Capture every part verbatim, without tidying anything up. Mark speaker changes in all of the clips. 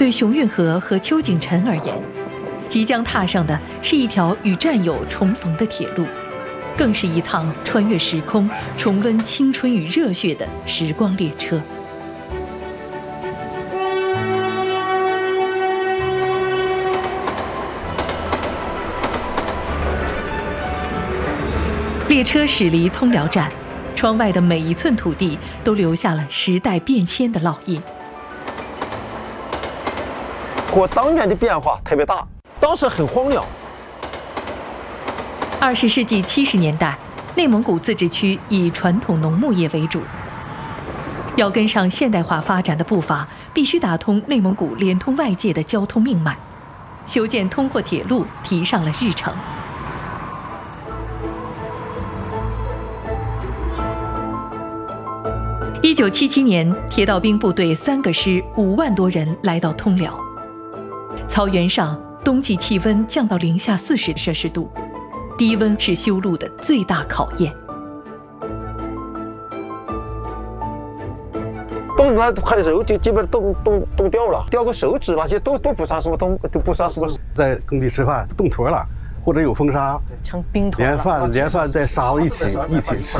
Speaker 1: 对熊运河和邱景臣而言，即将踏上的是一条与战友重逢的铁路，更是一趟穿越时空、重温青春与热血的时光列车。列车驶离通辽站，窗外的每一寸土地都留下了时代变迁的烙印。
Speaker 2: 和当年的变化特别大，当时很荒凉。
Speaker 1: 二十世纪七十年代，内蒙古自治区以传统农牧业为主，要跟上现代化发展的步伐，必须打通内蒙古连通外界的交通命脉，修建通货铁路提上了日程。一九七七年，铁道兵部队三个师五万多人来到通辽。草原上，冬季气温降到零下四十摄氏度，低温是修路的最大考验。
Speaker 2: 冻出来快的时候，就基本冻冻冻掉了，掉个手指那些都都不算什么冻，都不算什么。
Speaker 3: 在工地吃饭冻坨了，或者有风沙，
Speaker 4: 成冰坨了，
Speaker 3: 连饭连饭带沙子一起一起吃。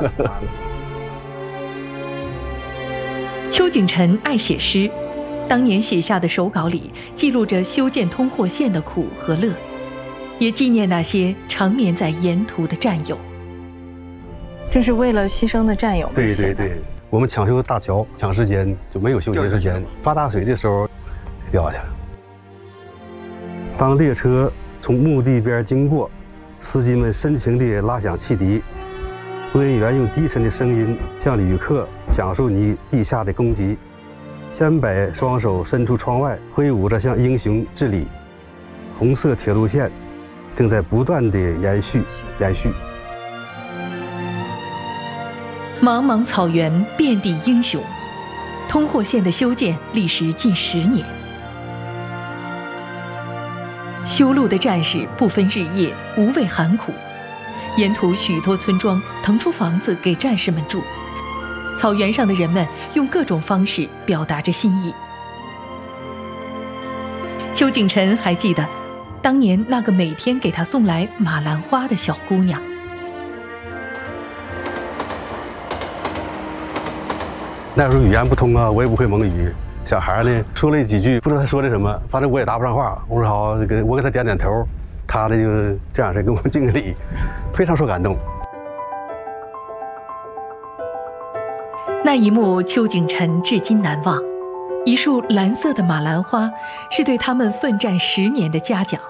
Speaker 1: 邱景臣爱写诗，当年写下的手稿里记录着修建通货线的苦和乐，也纪念那些长眠在沿途的战友。
Speaker 4: 这是为了牺牲的战友们。
Speaker 3: 对对对，我们抢修大桥，抢时间就没有休息时间，发大水的时候掉下来了。当列车从墓地边经过，司机们深情地拉响汽笛，播音员用低沉的声音向旅客讲述你地下的功绩，先把双手伸出窗外，挥舞着向英雄致礼。红色铁路线正在不断地延续延续。
Speaker 1: 茫茫草原遍地英雄，通货线的修建历时近十年。修路的战士不分日夜，无畏寒苦，沿途许多村庄腾出房子给战士们住。草原上的人们用各种方式表达着心意。邱景臣还记得当年那个每天给他送来马兰花的小姑娘。
Speaker 3: 那时候语言不通啊，我也不会蒙语，小孩呢说了几句，不知道他说的什么，反正我也答不上话。我说好，给我给他点点头，他呢就这样式给我们敬个礼，非常受感动。
Speaker 1: 那一幕，邱景臣至今难忘。一束蓝色的马兰花，是对他们奋战十年的嘉奖。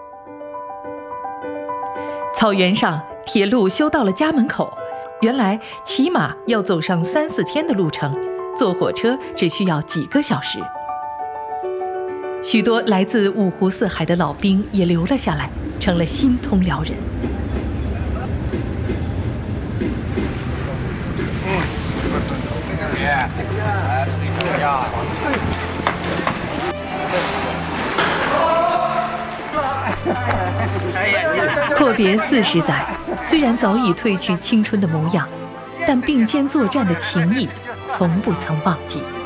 Speaker 1: 草原上，铁路修到了家门口。原来骑马要走上三四天的路程，坐火车只需要几个小时。许多来自五湖四海的老兵也留了下来，成了新通辽人。阔别四十载，虽然早已褪去青春的模样，但并肩作战的情谊从不曾忘记。